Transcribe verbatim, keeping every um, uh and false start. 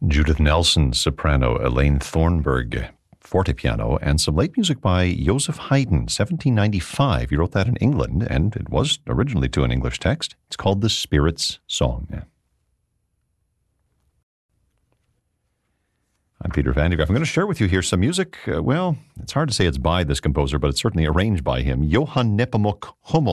Judith Nelson, soprano, Elaine Thornburg, fortepiano, and some late music by Joseph Haydn, seventeen ninety-five. He wrote that in England, and it was originally to an English text. It's called The Spirit's Song. I'm Peter Van de Graaff. I'm going to share with you here some music. Uh, well, it's hard to say it's by this composer, but it's certainly arranged by him. Johann Nepomuk Hummel.